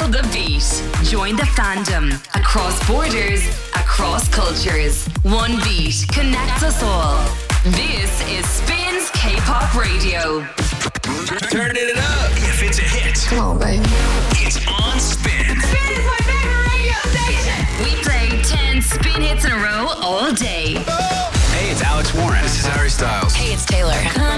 Feel the beat. Join the fandom. Across borders, across cultures. One beat connects us all. This is Spin's K-pop radio. Turn it up if it's a hit. Come on, baby. It's on Spin. Spin is my favorite radio station. We play 10 Spin hits in a row all day. Hey, it's Alex Warren. This is Harry Styles. Hey, it's Taylor.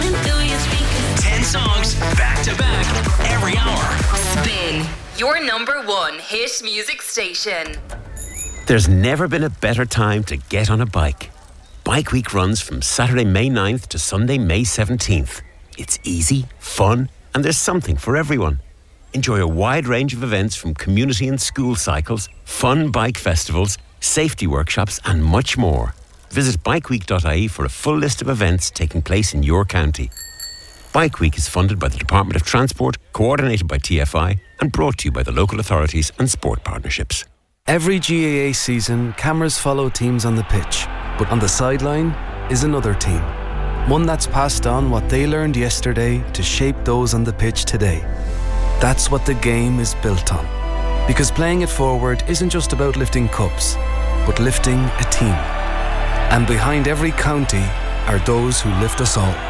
10 songs back to back every hour. Spin, your number one hit music station. There's never been a better time to get on a bike. Bike Week runs from Saturday, May 9th to Sunday, May 17th. It's easy, fun, and there's something for everyone. Enjoy a wide range of events from community and school cycles, fun bike festivals, safety workshops, and much more. Visit bikeweek.ie for a full list of events taking place in your county. Bike Week is funded by the Department of Transport, coordinated by TFI, and brought to you by the local authorities and sport partnerships. Every GAA season, cameras follow teams on the pitch, but on the sideline is another team. One that's passed on what they learned yesterday to shape those on the pitch today. That's what the game is built on. Because playing it forward isn't just about lifting cups, but lifting a team. And behind every county are those who lift us all.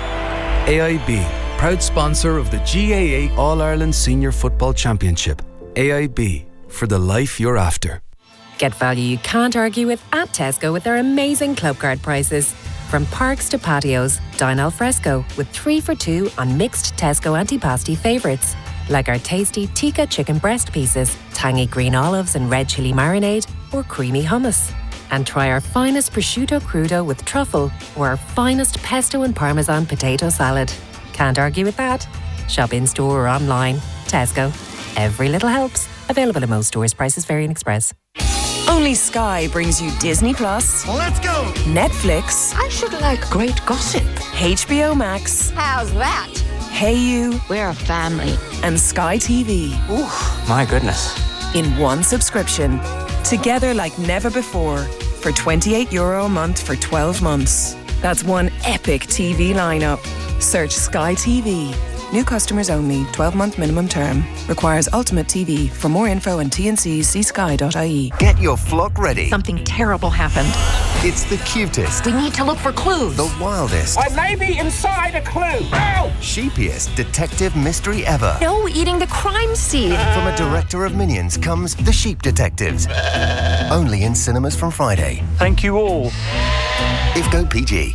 AIB, proud sponsor of the GAA All-Ireland Senior Football Championship. AIB, for the life you're after. Get value you can't argue with at Tesco with their amazing club card prices. From parks to patios, dine al fresco with 3 for $2 on mixed Tesco antipasti favourites. Like our tasty tikka chicken breast pieces, tangy green olives and red chilli marinade, or creamy hummus. And try our finest prosciutto crudo with truffle, or our finest pesto and parmesan potato salad. Can't argue with that. Shop in-store or online. Tesco. Every little helps. Available in most stores. Prices vary in Express. Only Sky brings you Disney Plus. Let's go. Netflix. I should like great gossip. HBO Max. How's that? Hey You. We're a family. And Sky TV. Ooh. My goodness. In one subscription. Together like never before. For €28 a month for 12 months. That's one epic TV lineup. Search Sky TV. New customers only. 12-month minimum term. Requires Ultimate TV. For more info and T&Cs, see sky.ie. Get your flock ready. Something terrible happened. It's the cutest, We need to look for clues. the wildest, I may be inside a clue. Ow! sheepiest detective mystery ever. No eating the crime scene. From a director of Minions comes The Sheep Detectives. Only in cinemas from Friday. Thank you all. If Go PG.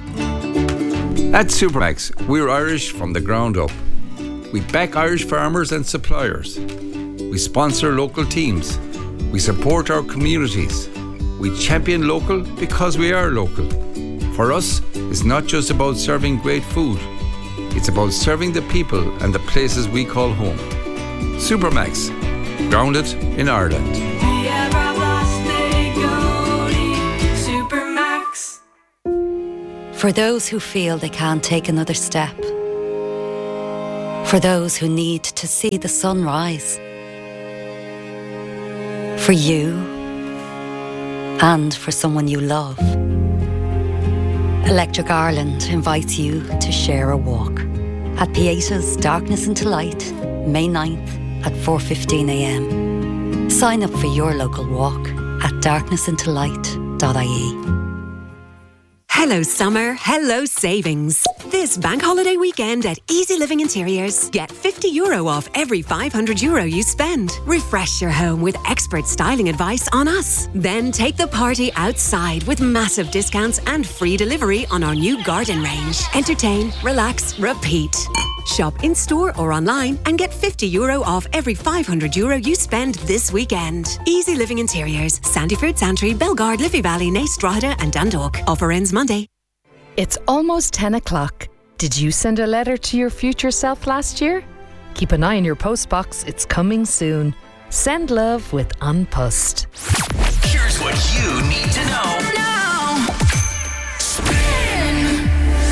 At Supermax, we're Irish from the ground up. We back Irish farmers and suppliers. We sponsor local teams. We support our communities. We champion local because we are local. For us, it's not just about serving great food. It's about serving the people and the places we call home. Supermax, grounded in Ireland. For those who feel they can't take another step. For those who need to see the sun rise. For you and for someone you love. Electric Ireland invites you to share a walk at Pieta's Darkness into Light, May 9th at 4:15am. Sign up for your local walk at darknessintolight.ie. Hello summer, hello savings. This bank holiday weekend at Easy Living Interiors, get €50 off every €500 you spend. Refresh your home with expert styling advice on us. Then take the party outside with massive discounts and free delivery on our new garden range. Entertain, relax, repeat. Shop in-store or online and get €50 off every €500 you spend this weekend. Easy Living Interiors, Sandyford, Santry, Belgard, Liffey Valley, Naas, Drogheda and Dundalk. Offer ends Monday. It's almost 10 o'clock. Did you send a letter to your future self last year? Keep an eye on your postbox. It's coming soon. Send love with An Post. Here's what you need to know. Now. Spin.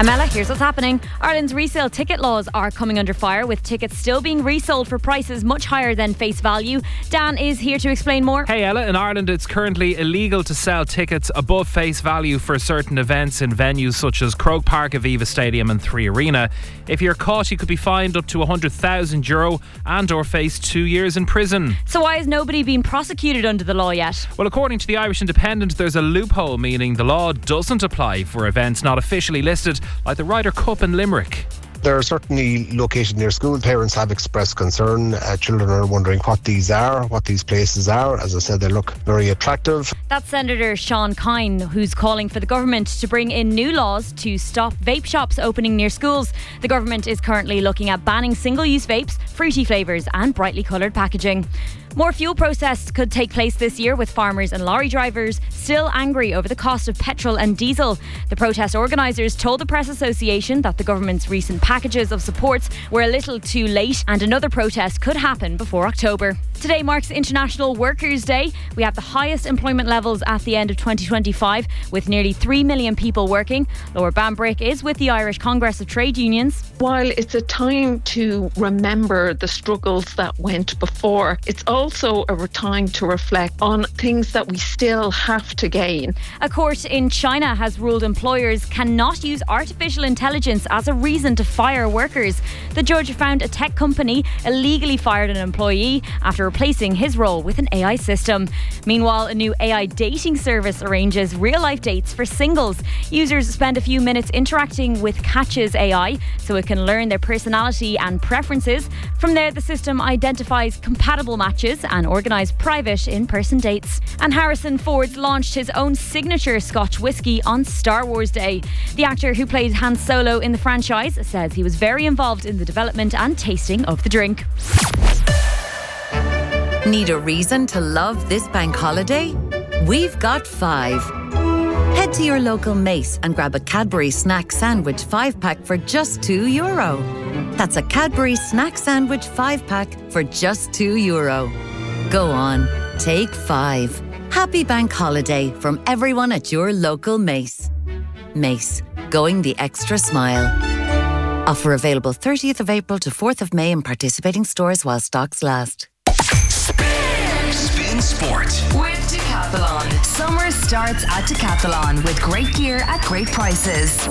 Amela, here's what's happening. Ireland's resale ticket laws are coming under fire, with tickets still being resold for prices much higher than face value. Dan is here to explain more. Hey Ella, in Ireland it's currently illegal to sell tickets above face value for certain events in venues such as Croke Park, Aviva Stadium and 3 Arena. If you're caught, you could be fined up to €100,000 and or face 2 years in prison. So why has nobody been prosecuted under the law yet? Well, according to the Irish Independent, there's a loophole, meaning the law doesn't apply for events not officially listed, like the Ryder Cup in Limerick. They're certainly located near school. Parents have expressed concern. Children are wondering what these are, what these places are. As I said, they look very attractive. That's Senator Sean Kine, who's calling for the government to bring in new laws to stop vape shops opening near schools. The government is currently looking at banning single-use vapes, fruity flavours and brightly coloured packaging. More fuel protests could take place this year, with farmers and lorry drivers still angry over the cost of petrol and diesel. The protest organisers told the Press Association that the government's recent packages of supports were a little too late, and another protest could happen before October. Today marks International Workers' Day. We have the highest employment levels at the end of 2025, with nearly 3 million people working. Laura Bambrick is with the Irish Congress of Trade Unions. While it's a time to remember the struggles that went before, it's also a time to reflect on things that we still have to gain. A court in China has ruled employers cannot use artificial intelligence as a reason to fire workers. The judge found a tech company illegally fired an employee after replacing his role with an AI system. Meanwhile, a new AI dating service arranges real-life dates for singles. Users spend a few minutes interacting with Catch's AI so it can learn their personality and preferences. From there, the system identifies compatible matches and organise private in-person dates. And Harrison Ford launched his own signature Scotch whisky on Star Wars Day. The actor who played Han Solo in the franchise says he was very involved in the development and tasting of the drink. Need a reason to love this bank holiday? We've got 5. Head to your local Mace and grab a Cadbury Snack Sandwich 5-pack for just €2. That's a Cadbury Snack Sandwich 5-pack for just €2. Go on, take 5. Happy bank holiday from everyone at your local Mace. Mace, going the extra mile. Offer available 30th of April to 4th of May in participating stores while stocks last. Spin Sport with Decathlon. Summer starts at Decathlon with great gear at great prices.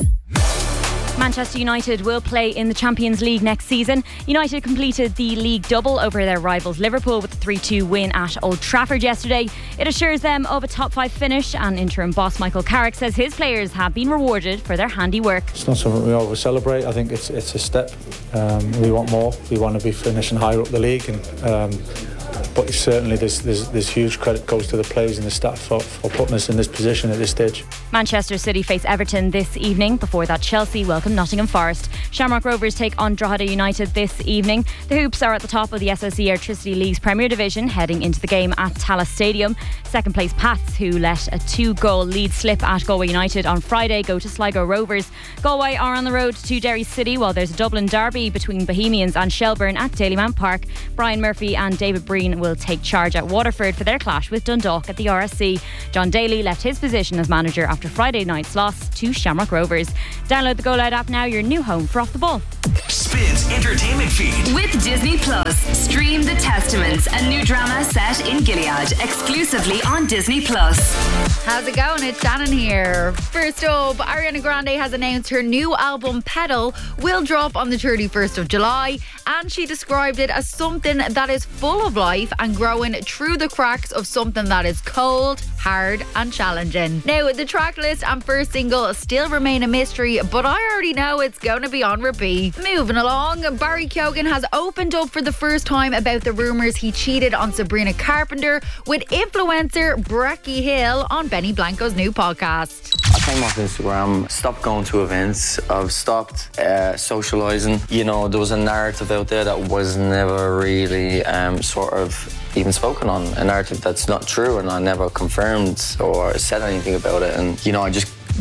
Manchester United will play in the Champions League next season. United completed the league double over their rivals Liverpool with a 3-2 win at Old Trafford yesterday. It assures them of a top 5 finish, and interim boss Michael Carrick says his players have been rewarded for their handiwork. It's not something we always celebrate. I think it's a step. We want more. We want to be finishing higher up the league, and but certainly there's huge credit goes to the players and the staff for putting us in this position at this stage. Manchester City face Everton this evening. Before that, Chelsea welcome Nottingham Forest. Shamrock Rovers take on Drogheda United this evening. The Hoops are at the top of the SSE Electricity League's Premier Division, heading into the game at Tallaght Stadium. Second place Pats, who let a 2-goal lead slip at Galway United on Friday, go to Sligo Rovers. Galway are on the road to Derry City, while there's a Dublin derby between Bohemians and Shelbourne at Dalymount Park. Brian Murphy and David Breen will take charge at Waterford for their clash with Dundalk at the RSC. John Daly left his position as manager after Friday night's loss to Shamrock Rovers. Download the Go Loud app now, your new home for Off the Ball. Spins entertainment feed with Disney Plus. Stream The Testaments, a new drama set in Gilead, exclusively on Disney Plus. How's it going? It's Shannon here. First up, Ariana Grande has announced her new album Pedal will drop on the 31st of July, and she described it as something that is full of life and growing through the cracks of something that is cold, hard and challenging. Now, the track list and first single still remain a mystery, but I already know it's going to be on repeat. Moving along, Barry Keoghan has opened up for the first time about the rumours he cheated on Sabrina Carpenter with influencer Brecky Hill on Benny Blanco's new podcast. I came off Instagram, stopped going to events, I've stopped socialising. You know, there was a narrative out there that was never really sort of even spoken on, a narrative that's not true, and I never confirmed or said anything about it. And, you know, I just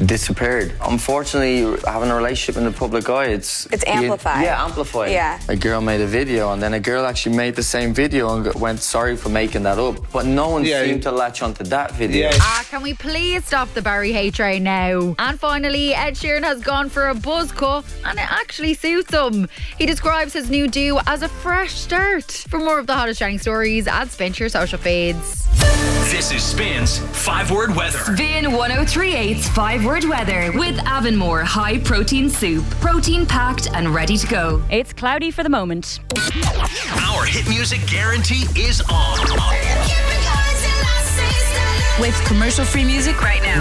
disappeared. Unfortunately, having a relationship in the public eye, it's amplified. Amplified. Yeah. A girl made a video, and then a girl actually made the same video and went sorry for making that up. But no one seemed to latch onto that video. Can we please stop the Barry hate train now? And finally, Ed Sheeran has gone for a buzz cut, and it actually suits him. He describes his new do as a fresh start. For more of the hottest trending stories, add Spin to your social feeds. This is Spin's 5-word weather. Spin 1038's 5-word weather with Avonmore high protein soup. Protein packed and ready to go. It's cloudy for the moment. Our hit music guarantee is on. With commercial-free music right now.